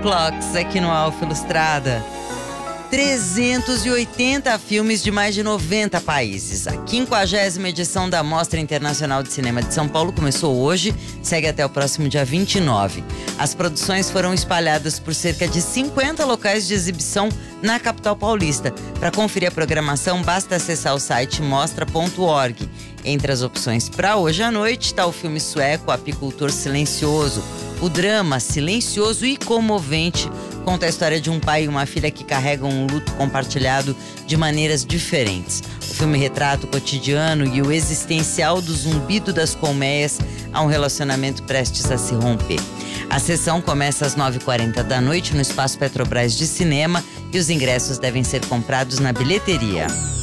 Clocks aqui no Alfa Ilustrada. 380 filmes de mais de 90 países. A 50ª edição da Mostra Internacional de Cinema de São Paulo começou hoje, segue até o próximo dia 29. As produções foram espalhadas por cerca de 50 locais de exibição na capital paulista. Para conferir a programação, basta acessar o site mostra.org. Entre as opções para hoje à noite está o filme sueco Apicultor Silencioso. O drama silencioso e comovente conta a história de um pai e uma filha que carregam um luto compartilhado de maneiras diferentes. O filme retrata o cotidiano e o existencial do zumbido das colmeias a um relacionamento prestes a se romper. A sessão começa às 9h40 da noite no Espaço Petrobras de Cinema e os ingressos devem ser comprados na bilheteria.